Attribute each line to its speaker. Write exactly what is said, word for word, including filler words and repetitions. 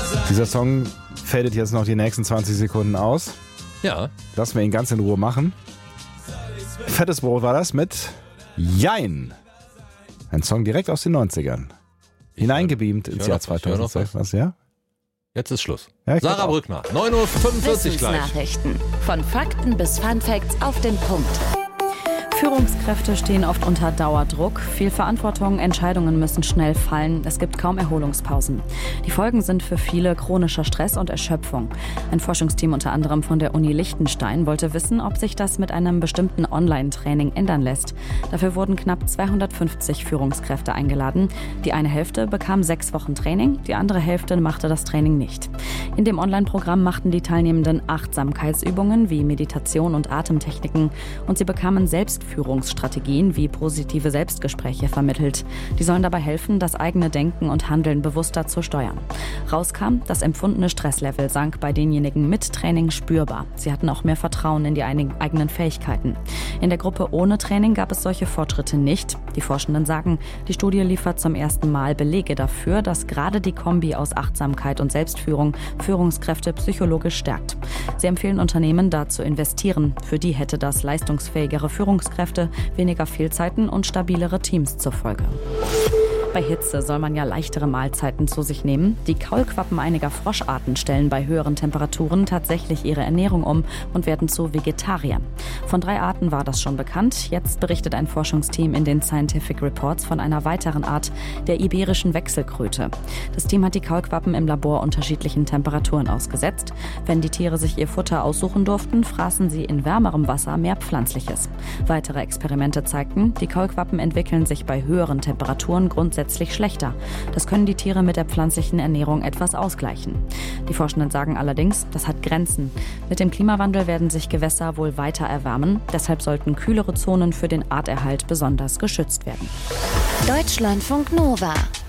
Speaker 1: Dieser Song fadet jetzt noch die nächsten zwanzig Sekunden aus.
Speaker 2: Ja.
Speaker 1: Lassen wir ihn ganz in Ruhe machen. Fettes Brot war das mit Jein. Ein Song direkt aus den neunzigern. Hineingebeamt ins Jahr zweitausendsechs. Was, ja?
Speaker 2: Jetzt ist Schluss.
Speaker 1: Ja,
Speaker 2: Sarah Brückner, neun Uhr fünfundvierzig gleich.
Speaker 3: Wissensnachrichten. Von Fakten bis Funfacts auf den Punkt.
Speaker 4: Führungskräfte stehen oft unter Dauerdruck. Viel Verantwortung, Entscheidungen müssen schnell fallen. Es gibt kaum Erholungspausen. Die Folgen sind für viele chronischer Stress und Erschöpfung. Ein Forschungsteam unter anderem von der Uni Liechtenstein wollte wissen, ob sich das mit einem bestimmten Online-Training ändern lässt. Dafür wurden knapp zweihundertfünfzig Führungskräfte eingeladen. Die eine Hälfte bekam sechs Wochen Training, die andere Hälfte machte das Training nicht. In dem Online-Programm machten die Teilnehmenden Achtsamkeitsübungen wie Meditation und Atemtechniken und sie bekamen selbst Führungsstrategien wie positive Selbstgespräche vermittelt. Die sollen dabei helfen, das eigene Denken und Handeln bewusster zu steuern. Rauskam, das empfundene Stresslevel sank bei denjenigen mit Training spürbar. Sie hatten auch mehr Vertrauen in die eigenen Fähigkeiten. In der Gruppe ohne Training gab es solche Fortschritte nicht. Die Forschenden sagen, die Studie liefert zum ersten Mal Belege dafür, dass gerade die Kombi aus Achtsamkeit und Selbstführung Führungskräfte psychologisch stärkt. Sie empfehlen Unternehmen, da zu investieren. Für die hätte das leistungsfähigere Führungskräfte weniger Fehlzeiten und stabilere Teams zur Folge. Bei Hitze soll man ja leichtere Mahlzeiten zu sich nehmen. Die Kaulquappen einiger Froscharten stellen bei höheren Temperaturen tatsächlich ihre Ernährung um und werden zu Vegetariern. Von drei Arten war das schon bekannt. Jetzt berichtet ein Forschungsteam in den Scientific Reports von einer weiteren Art, der iberischen Wechselkröte. Das Team hat die Kaulquappen im Labor unterschiedlichen Temperaturen ausgesetzt. Wenn die Tiere sich ihr Futter aussuchen durften, fraßen sie in wärmerem Wasser mehr Pflanzliches. Weitere Experimente zeigten, die Kaulquappen entwickeln sich bei höheren Temperaturen grundsätzlich schlechter. Das können die Tiere mit der pflanzlichen Ernährung etwas ausgleichen. Die Forschenden sagen allerdings, das hat Grenzen. Mit dem Klimawandel werden sich Gewässer wohl weiter erwärmen. Deshalb sollten kühlere Zonen für den Arterhalt besonders geschützt werden.
Speaker 3: Deutschlandfunk Nova.